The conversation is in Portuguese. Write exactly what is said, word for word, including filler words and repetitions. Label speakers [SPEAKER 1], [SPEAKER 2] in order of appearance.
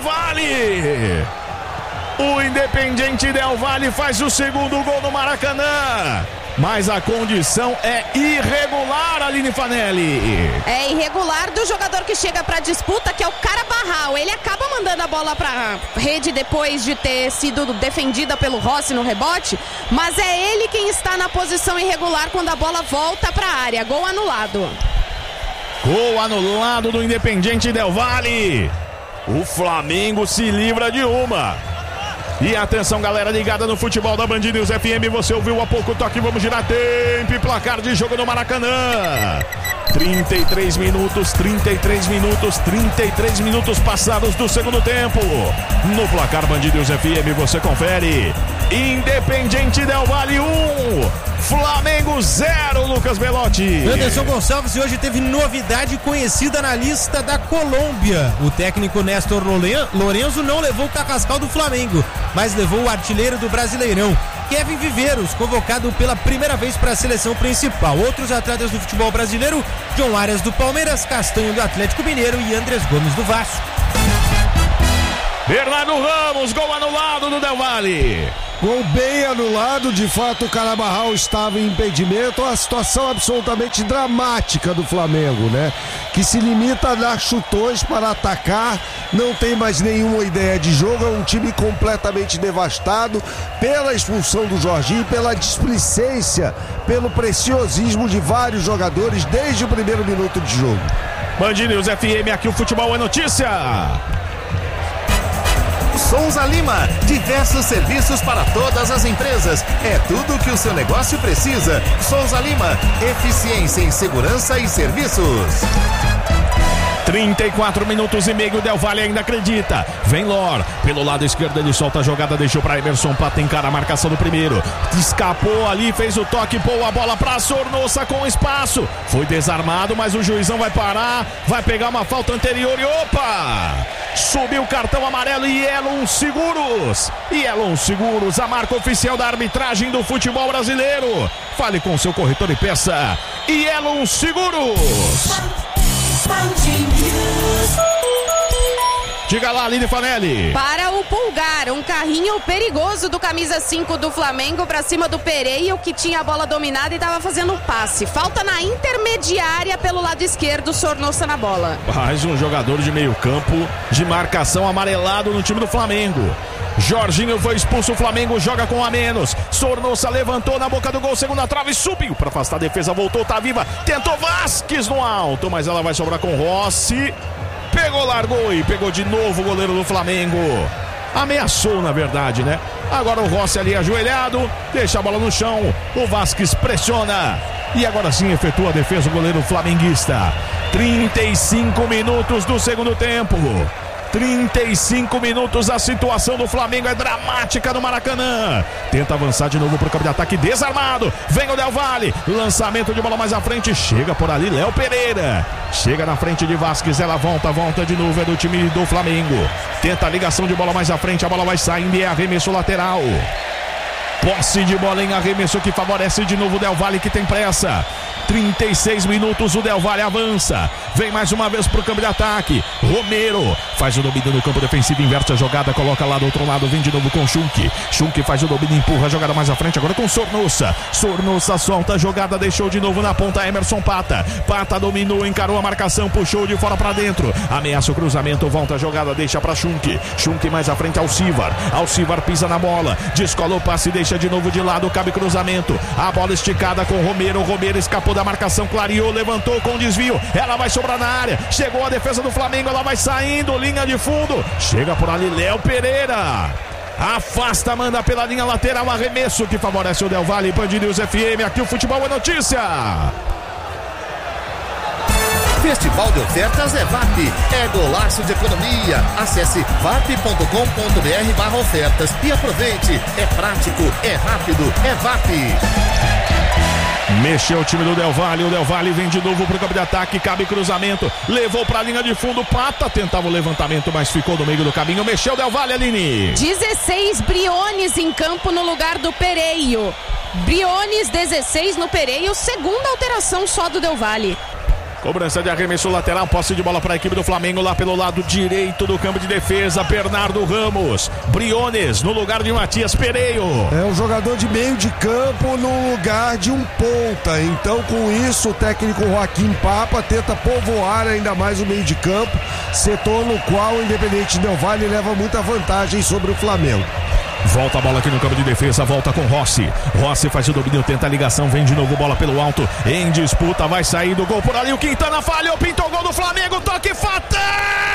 [SPEAKER 1] Valle. O Independiente Del Valle faz o segundo gol no Maracanã. Mas a condição é irregular, Aline Fanelli.
[SPEAKER 2] É irregular do jogador que chega pra disputa, que é o Carabarral. Ele acaba mandando a bola pra rede depois de ter sido defendida pelo Rossi no rebote, mas é ele quem está na posição irregular quando a bola volta pra área. Gol anulado.
[SPEAKER 1] Gol anulado do Independiente Del Valle. O Flamengo se livra de uma. E atenção, galera ligada no futebol da Band News F M, você ouviu há pouco o toque, vamos girar tempo e placar de jogo no Maracanã. trinta e três minutos, trinta e três minutos, trinta e três minutos passados do segundo tempo. No placar Band News F M você confere. Independiente Del Valle um, Flamengo zero, Lucas Belotti.
[SPEAKER 3] Anderson Gonçalves, e hoje teve novidade conhecida na lista da Colômbia. O técnico Néstor Lorenzo não levou o Carrascal do Flamengo, mas levou o artilheiro do Brasileirão, Kevin Viveiros, convocado pela primeira vez para a seleção principal. Outros atletas do futebol brasileiro: John Arias do Palmeiras, Castanho do Atlético Mineiro e Andrés Gomes do Vasco.
[SPEAKER 1] Bernardo Ramos, gol anulado do Del Valle.
[SPEAKER 4] Gol bem anulado, de fato o Carabarral estava em impedimento. Uma situação absolutamente dramática do Flamengo, né? Que se limita a dar chutões para atacar, não tem mais nenhuma ideia de jogo, é um time completamente devastado pela expulsão do Jorginho, pela displicência, pelo preciosismo de vários jogadores desde o primeiro minuto de jogo.
[SPEAKER 1] Band News F M, aqui o futebol é notícia.
[SPEAKER 5] Souza Lima, diversos serviços para todas as empresas. É tudo o que o seu negócio precisa. Souza Lima, eficiência em segurança e serviços.
[SPEAKER 1] trinta e quatro minutos e meio, Del Valle ainda acredita. Vem Lor, pelo lado esquerdo ele solta a jogada, deixou para Emerson Pata, encara a marcação do primeiro. Escapou ali, fez o toque, pôs a bola para Sornosa com espaço. Foi desarmado, mas o juizão vai parar, vai pegar uma falta anterior e opa! Subiu o cartão amarelo e Elon Seguros. E Elon Seguros, a marca oficial da arbitragem do futebol brasileiro. Fale com seu corretor e peça E Elon Seguros. Diga lá, Aline Fanelli.
[SPEAKER 2] Para o Pulgar, um carrinho perigoso do camisa cinco do Flamengo para cima do Pereira, que tinha a bola dominada e estava fazendo um passe. Falta na intermediária pelo lado esquerdo, Sornosa na bola.
[SPEAKER 1] Mais um jogador de meio campo de marcação amarelado no time do Flamengo. Jorginho foi expulso, o Flamengo joga com a menos. Sornosa levantou na boca do gol, segunda trave, subiu para afastar a defesa, voltou, tá viva, tentou Vasquez no alto, mas ela vai sobrar com Rossi. Pegou, largou e pegou de novo o goleiro do Flamengo. Ameaçou, na verdade, né? Agora o Rossi ali ajoelhado, deixa a bola no chão, o Vasquez pressiona. E agora sim efetua a defesa o goleiro flamenguista. trinta e cinco minutos do segundo tempo. trinta e cinco minutos, a situação do Flamengo é dramática no Maracanã. Tenta avançar de novo pro campo de ataque, desarmado. Vem o Del Valle, lançamento de bola mais à frente, chega por ali Léo Pereira. Chega na frente de Vasquez, ela volta, volta de novo, é do time do Flamengo. Tenta a ligação de bola mais à frente, a bola vai saindo e é arremesso lateral. Posse de bola em arremesso que favorece de novo o Del Valle, que tem pressa. trinta e seis minutos, o Del Valle avança. Vem mais uma vez pro campo de ataque. Romero faz o domínio no campo defensivo, inverte a jogada, coloca lá do outro lado, vem de novo com Schunk. Schunk faz o domínio, empurra a jogada mais à frente, agora com Sornosa. Sornosa solta a jogada, deixou de novo na ponta Emerson Pata. Pata dominou, encarou a marcação, puxou de fora pra dentro. Ameaça o cruzamento, volta a jogada, deixa pra Schunk. Schunk mais à frente, Alcivar. Alcivar pisa na bola, descola o passe, deixa de novo de lado, cabe cruzamento. A bola esticada com Romero, Romero escapou da marcação, clareou, levantou com desvio, ela vai sobrar na área, chegou a defesa do Flamengo, ela vai saindo, linha de fundo, chega por ali Léo Pereira, afasta, manda pela linha lateral, arremesso que favorece o Del Valle. Band News F M, aqui o futebol é notícia.
[SPEAKER 5] Festival de ofertas é V A P, é golaço de economia. Acesse vap ponto com ponto br barra ofertas e aproveite. É prático, é rápido, é V A P.
[SPEAKER 1] Mexeu o time do Del Valle, o Del Valle vem de novo pro campo de ataque, cabe cruzamento, levou pra linha de fundo, Pata tentava o levantamento, mas ficou no meio do caminho, mexeu o Del Valle, Aline.
[SPEAKER 2] dezesseis Briones em campo no lugar do Pereio. Briones dezesseis no Pereio, segunda alteração só do Del Valle.
[SPEAKER 1] Cobrança de arremesso lateral, posse de bola para a equipe do Flamengo lá pelo lado direito do campo de defesa. Bernardo Ramos, Briones no lugar de Matias Pereio.
[SPEAKER 4] É um jogador de meio de campo no lugar de um ponta. Então, com isso, o técnico Joaquim Papa tenta povoar ainda mais o meio de campo, setor no qual o Independente Del Valle leva muita vantagem sobre o Flamengo.
[SPEAKER 1] Volta a bola aqui no campo de defesa, volta com Rossi. Rossi faz o domínio, tenta a ligação, vem de novo bola pelo alto. Em disputa, vai sair do gol por ali. O Quintana falhou, pintou o gol do Flamengo, toque fatal!